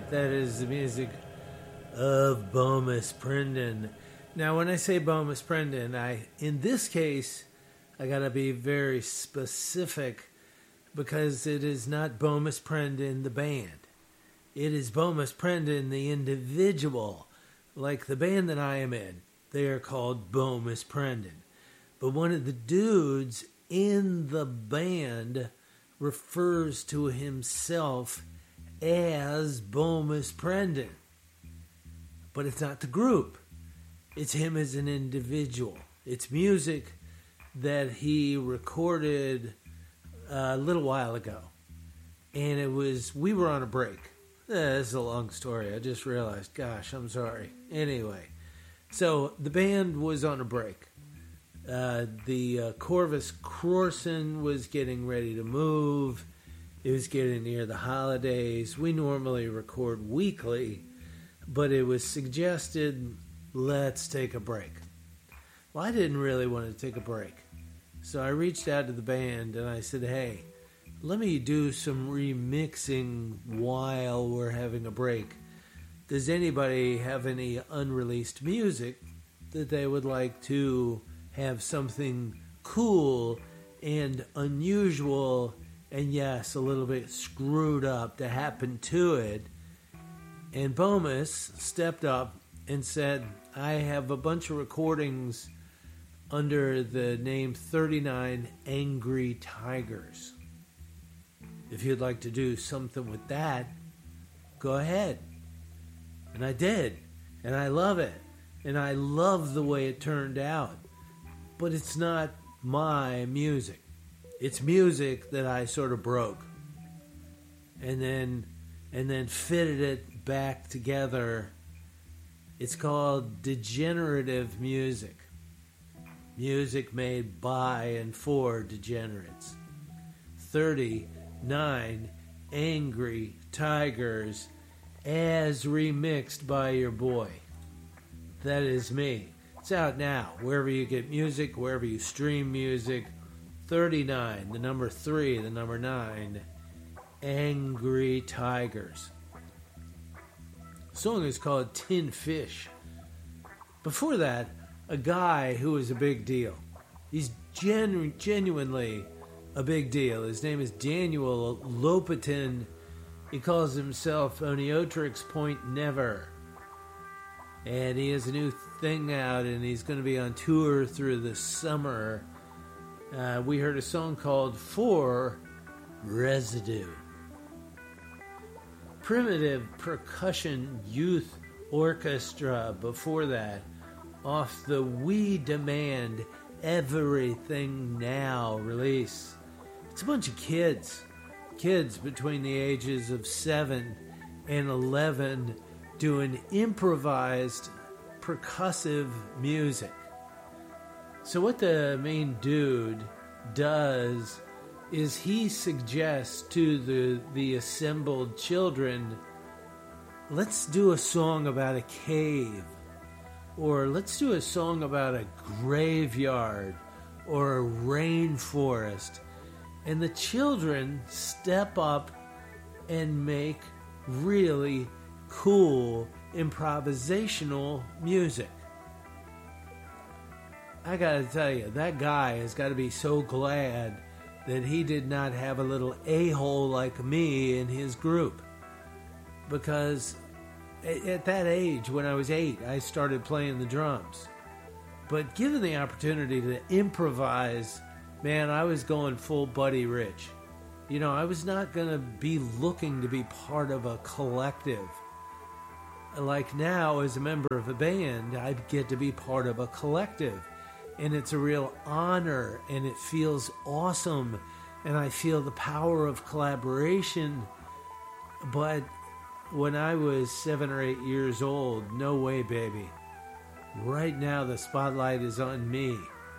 right. That is the music of Bomis Prendin. Now, when I say Bomis Prendin, in this case, I gotta be very specific because it is not Bomis Prendin the band. It is Bomis Prendin the individual. Like the band that I am in, they are called Bomis Prendin. But one of the dudes in the band refers to himself as Bomis Prendin. But it's not the group. It's him as an individual. It's music that he recorded a little while ago. And we were on a break. This is a long story. I just realized. Gosh, I'm sorry. Anyway, so the band was on a break. The Corvus Crorson was getting ready to move. It was getting near the holidays. We normally record weekly, but it was suggested, let's take a break. Well, I didn't really want to take a break. So I reached out to the band and I said, hey, let me do some remixing while we're having a break. Does anybody have any unreleased music that they would like to have something cool and unusual and, yes, a little bit screwed up to happen to it? And Bomis stepped up and said, I have a bunch of recordings under the name 39 Angry Tigers. If you'd like to do something with that, go ahead. And I did. And I love it. And I love the way it turned out. But it's not my music. It's music that I sort of broke. And then fitted it back together. It's called degenerative music. Music made by and for degenerates. 39 Angry Tigers as remixed by your boy. That is me. It's out now, wherever you get music, wherever you stream music. 39, the number 3, the number 9, Angry Tigers. The song is called Tin Fish. Before that, a guy who is a big deal. He's genuinely a big deal. His name is Daniel Lopatin. He calls himself Oneotrix Point Never. And he has a new thing out, and he's going to be on tour through the summer. We heard a song called For Residue. Primitive Percussion Youth Orchestra before that, off the We Demand Everything Now release. It's a bunch of kids between the ages of 7 and 11 doing improvised percussive music. So what the main dude does is he suggests to the assembled children, let's do a song about a cave, or let's do a song about a graveyard or a rainforest. And the children step up and make really cool improvisational music. I gotta tell you, that guy has got to be so glad that he did not have a little a-hole like me in his group. Because at that age, when I was 8, I started playing the drums. But given the opportunity to improvise, man, I was going full Buddy Rich. You know, I was not going to be looking to be part of a collective. Like now, as a member of a band, I get to be part of a collective. And it's a real honor, and it feels awesome. And I feel the power of collaboration. But when I was 7 or 8 years old, no way, baby. Right now, the spotlight is on me.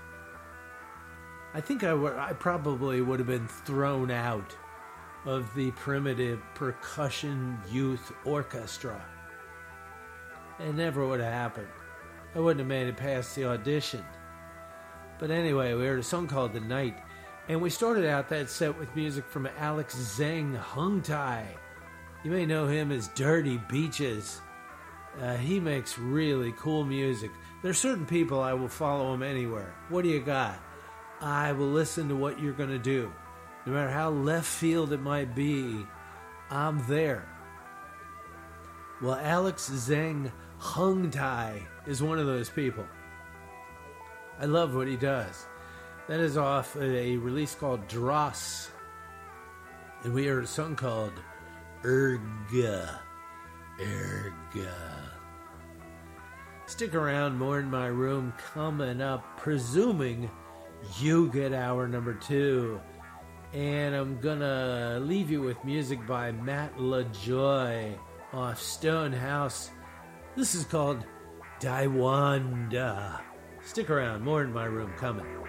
I think I probably would have been thrown out of the Primitive Percussion Youth Orchestra. It never would have happened. I wouldn't have made it past the audition. But anyway, we heard a song called The Night, and we started out that set with music from Alex Zhang Hung Tai. You may know him as Dirty Beaches. He makes really cool music. There's certain people I will follow him anywhere. What do you got? I will listen to what you're going to do. No matter how left field it might be, I'm there. Well, Alex Zheng Hung Tai is one of those people. I love what he does. That is off a release called Dross. And we heard a song called Erga. Stick around, more in my room coming up, presuming you get hour number 2. And I'm gonna leave you with music by Matt LaJoy off Stonehouse. This is called Daiwanda. Stick around, more in my room coming.